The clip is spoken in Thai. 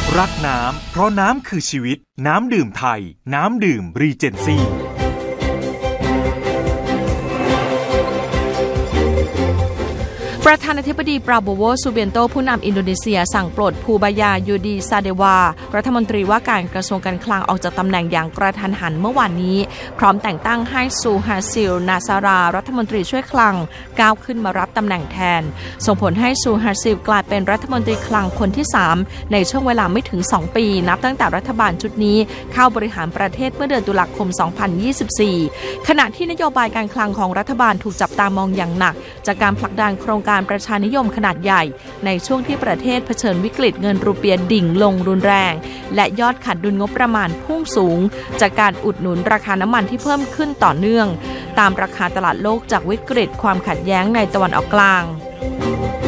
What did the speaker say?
รักน้ำเพราะน้ำคือชีวิตน้ำดื่มไทยน้ำดื่มรีเจนซี่ประธานาธิบดีปราโบโว ซูเบียนโตผู้นำอินโดนีเซียสั่งปลดภูบายา ยูดีซาเดวารัฐมนตรีว่าการกระทรวงการคลังออกจากตำแหน่งอย่างกระทันหันเมื่อวานนี้พร้อมแต่งตั้งให้ซูฮาซิล นาซารารัฐมนตรีช่วยคลังก้าวขึ้นมารับตำแหน่งแทนส่งผลให้ซูฮาซิลกลายเป็นรัฐมนตรีคลังคนที่3ในช่วงเวลาไม่ถึง2ปีนับตั้งแต่รัฐบาลชุดนี้เข้าบริหารประเทศเมื่อเดือนตุลาคม 2024 ขณะที่นโยบายการคลังของรัฐบาลถูกจับตามองอย่างหนักจากการผลักดันโครงการประชานิยมขนาดใหญ่ในช่วงที่ประเทศเผชิญวิกฤตเงินรูเปียดิ่งลงรุนแรงและยอดขาดดุลงบประมาณพุ่งสูงจากการอุดหนุนราคาน้ำมันที่เพิ่มขึ้นต่อเนื่องตามราคาตลาดโลกจากวิกฤตความขัดแย้งในตะวันออกกลาง